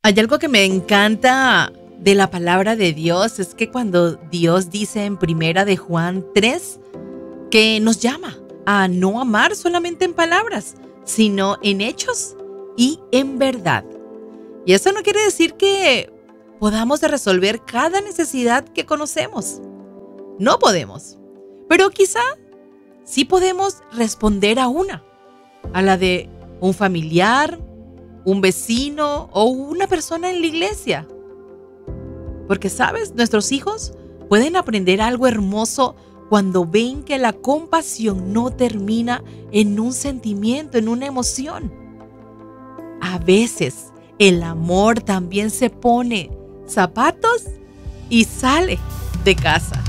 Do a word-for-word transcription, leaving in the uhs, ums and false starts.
Hay algo que me encanta de la palabra de Dios, es que cuando Dios dice en primera de Juan tres que nos llama a no amar solamente en palabras, sino en hechos y en verdad. Y eso no quiere decir que podamos resolver cada necesidad que conocemos. No podemos. Pero quizá sí podemos responder a una, a la de un familiar, un vecino o una persona en la iglesia. Porque, ¿sabes? Nuestros hijos pueden aprender algo hermoso cuando ven que la compasión no termina en un sentimiento, en una emoción. A veces el amor también se pone zapatos y sale de casa.